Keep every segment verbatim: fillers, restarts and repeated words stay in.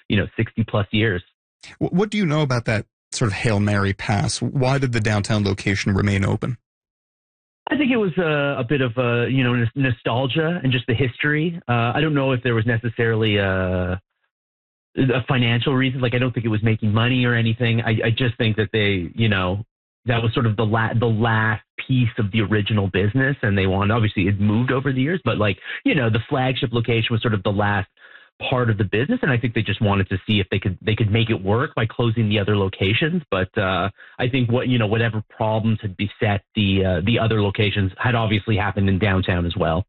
you know, sixty plus years. What do you know about that sort of Hail Mary pass? Why did the downtown location remain open? I think it was a, a bit of a, you know, nostalgia and just the history. Uh, I don't know if there was necessarily a, a financial reason. Like, I don't think it was making money or anything. I, I just think that they, you know, that was sort of the la- the last piece of the original business, and they wanted, obviously it moved over the years, but like, you know, the flagship location was sort of the last part of the business, and I think they just wanted to see if they could they could make it work by closing the other locations. But uh, I think what you know whatever problems had beset the uh, the other locations had obviously happened in downtown as well.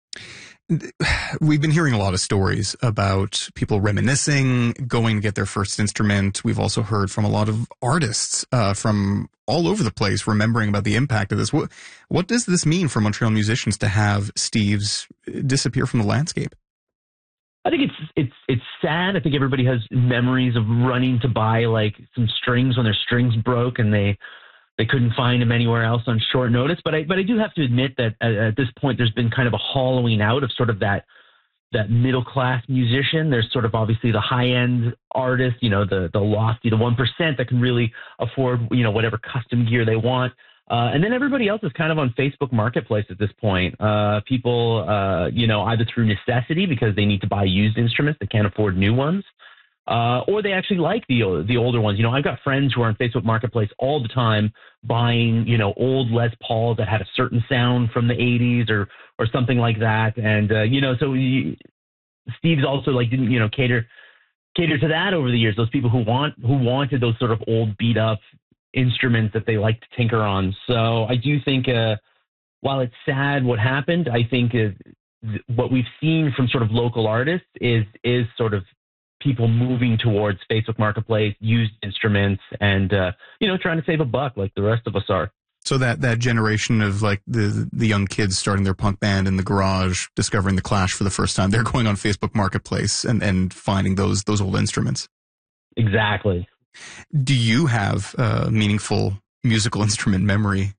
We've been hearing a lot of stories about people reminiscing, going to get their first instrument. We've also heard from a lot of artists uh, from all over the place remembering about the impact of this. What what does this mean for Montreal musicians to have Steve's disappear from the landscape? I think it's it's it's sad. I think everybody has memories of running to buy like some strings when their strings broke and they they couldn't find them anywhere else on short notice. But I but I do have to admit that at, at this point there's been kind of a hollowing out of sort of that that middle class musician. There's sort of obviously the high end artist, you know, the the lofty, the one percent that can really afford, you know, whatever custom gear they want. Uh, and then everybody else is kind of on Facebook Marketplace at this point. Uh, people, uh, you know, either through necessity because they need to buy used instruments, they can't afford new ones, uh, or they actually like the the older ones. You know, I've got friends who are on Facebook Marketplace all the time buying, you know, old Les Pauls that had a certain sound from the eighties or or something like that. And, uh, you know, so he, Steve's also like didn't, you know, cater cater to that over the years. Those people who want who wanted those sort of old beat up instruments that they like to tinker on. So I do think, uh, while it's sad what happened, I think uh, th- what we've seen from sort of local artists is is sort of people moving towards Facebook Marketplace, used instruments, and uh, you know, trying to save a buck like the rest of us are. So that that generation of like the the young kids starting their punk band in the garage, discovering the Clash for the first time, they're going on Facebook Marketplace and and finding those those old instruments. Exactly. Do you have a meaningful musical instrument memory?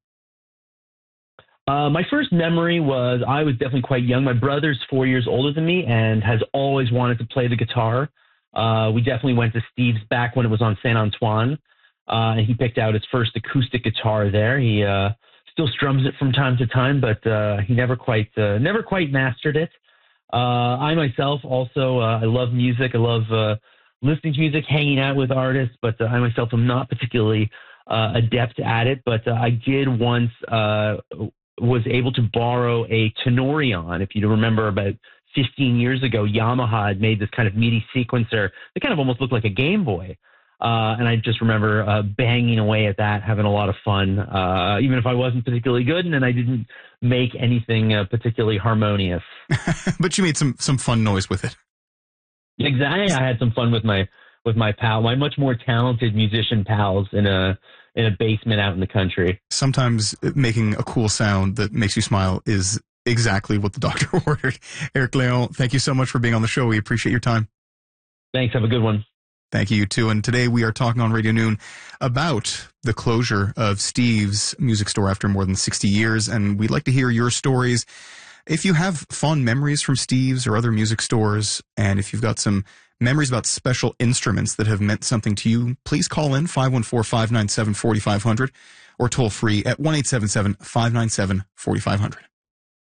Uh, my first memory was I was definitely quite young. My brother's four years older than me and has always wanted to play the guitar. Uh, we definitely went to Steve's back when it was on Saint Antoine, uh, and he picked out his first acoustic guitar there. He uh, still strums it from time to time, but uh, he never quite uh, never quite mastered it. Uh, I myself also uh, I love music. I love uh, listening to music, hanging out with artists, but uh, I myself am not particularly uh, adept at it. But uh, I did once uh, was able to borrow a Tenorion. If you remember, about fifteen years ago, Yamaha had made this kind of MIDI sequencer that kind of almost looked like a Game Boy. Uh, and I just remember uh, banging away at that, having a lot of fun, uh, even if I wasn't particularly good and I didn't make anything uh, particularly harmonious. But you made some some fun noise with it. Exactly. I had some fun with my with my pal, my much more talented musician pals in a in a basement out in the country. Sometimes making a cool sound that makes you smile is exactly what the doctor ordered. Eric Leon, thank you so much for being on the show. We appreciate your time. Thanks. Have a good one. Thank you, you too. And today we are talking on Radio Noon about the closure of Steve's Music Store after more than sixty years. And we'd like to hear your stories. If you have fond memories from Steve's or other music stores, and if you've got some memories about special instruments that have meant something to you, please call in five one four, five nine seven, four five zero zero or toll free at one eight seven seven, five nine seven, four five zero zero.